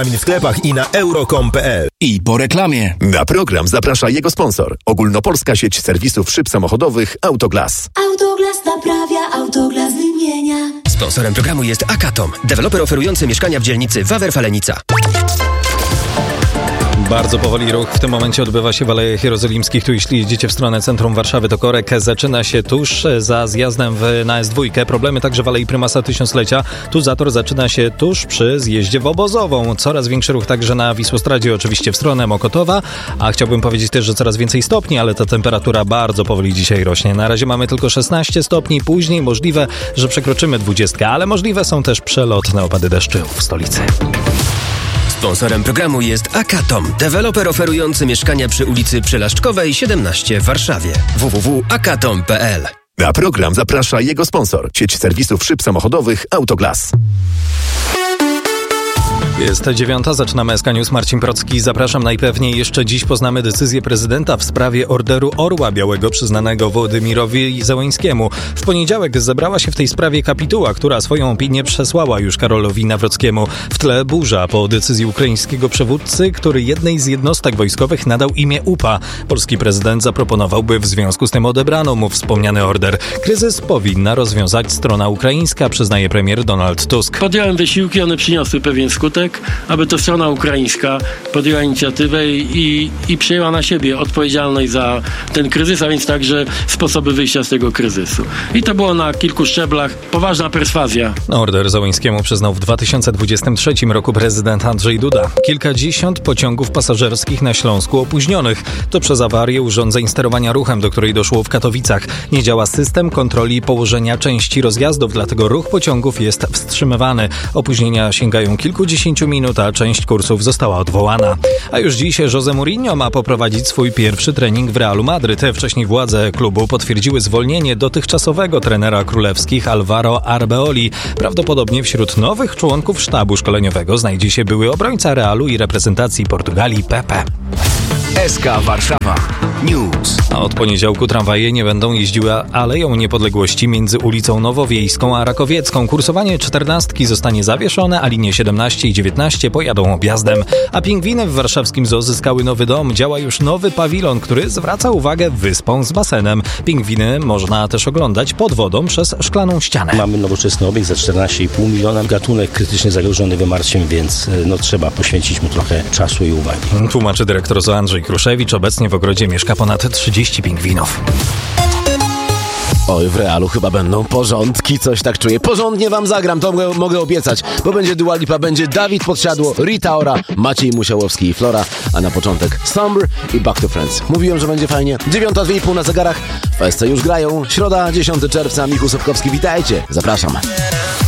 W sklepach i na euro.com.pl. I po reklamie. Na program zaprasza jego sponsor. Ogólnopolska sieć serwisów szyb samochodowych Autoglas. Autoglas naprawia, Autoglas wymienia. Sponsorem programu jest Akatom, deweloper oferujący mieszkania w dzielnicy Wawer-Falenica. Bardzo powoli ruch w tym momencie odbywa się w Alejach Jerozolimskich. Tu jeśli jedziecie w stronę centrum Warszawy, to korek zaczyna się tuż za zjazdem na S2. Problemy także w Alei Prymasa Tysiąclecia. Tu zator zaczyna się tuż przy zjeździe w Obozową. Coraz większy ruch także na Wisłostradzie, oczywiście w stronę Mokotowa. A chciałbym powiedzieć też, że coraz więcej stopni, ale ta temperatura bardzo powoli dzisiaj rośnie. Na razie mamy tylko 16 stopni. Później możliwe, że przekroczymy 20, ale możliwe są też przelotne opady deszczu w stolicy. Sponsorem programu jest Akatom, deweloper oferujący mieszkania przy ulicy Przelaszczkowej 17 w Warszawie. www.akatom.pl. Na program zaprasza jego sponsor. Sieć serwisów szyb samochodowych Autoglas. Jest 9, zaczynamy SK News. Marcin Procki, zapraszam. Najpewniej jeszcze dziś poznamy decyzję prezydenta w sprawie orderu Orła Białego przyznanego Wołodymyrowi Zełańskiemu. W poniedziałek zebrała się w tej sprawie kapituła, która swoją opinię przesłała już Karolowi Nawrockiemu. W tle burza po decyzji ukraińskiego przywódcy, który jednej z jednostek wojskowych nadał imię UPA. Polski prezydent zaproponował, by w związku z tym odebrano mu wspomniany order. Kryzys powinna rozwiązać strona ukraińska, przyznaje premier Donald Tusk. Podjąłem wysiłki, one przyniosły pewien skutek, aby to strona ukraińska podjęła inicjatywę i przyjęła na siebie odpowiedzialność za ten kryzys, a więc także sposoby wyjścia z tego kryzysu. I to było na kilku szczeblach poważna perswazja. Order Zełańskiemu przyznał w 2023 roku prezydent Andrzej Duda. Kilkadziesiąt pociągów pasażerskich na Śląsku opóźnionych. To przez awarię urządzeń sterowania ruchem, do której doszło w Katowicach. Nie działa system kontroli położenia części rozjazdów, dlatego ruch pociągów jest wstrzymywany. Opóźnienia sięgają kilkudziesięciu minut, a część kursów została odwołana. A już dziś José Mourinho ma poprowadzić swój pierwszy trening w Realu Madryt. Wcześniej władze klubu potwierdziły zwolnienie dotychczasowego trenera królewskich Alvaro Arbeoli. Prawdopodobnie wśród nowych członków sztabu szkoleniowego znajdzie się były obrońca Realu i reprezentacji Portugalii Pepe. SK Warszawa News. A od poniedziałku tramwaje nie będą jeździły Aleją Niepodległości między ulicą Nowowiejską a Rakowiecką. Kursowanie 14 zostanie zawieszone, a linie 17 i 19 pojadą objazdem. A pingwiny w warszawskim zoo zyskały nowy dom. Działa już nowy pawilon, który zwraca uwagę wyspą z basenem. Pingwiny można też oglądać pod wodą przez szklaną ścianę. Mamy nowoczesny obiekt za 14,5 miliona. Gatunek krytycznie zagrożony wymarciem, więc trzeba poświęcić mu trochę czasu i uwagi. Tłumaczy dyrektor zoo Andrzej Kruszewicz. Obecnie w ogrodzie mieszka ponad 30 pingwinów. Oj, w Realu chyba będą porządki, coś tak czuję. Porządnie wam zagram, to mogę obiecać, bo będzie Dua Lipa, będzie Dawid Podsiadło, Rita Ora, Maciej Musiałowski i Flora, a na początek Summer i Back to Friends. Mówiłem, że będzie fajnie. 9:02 na zegarach, w SC już grają. Środa, 10 czerwca, Michał Sobkowski, witajcie, zapraszam.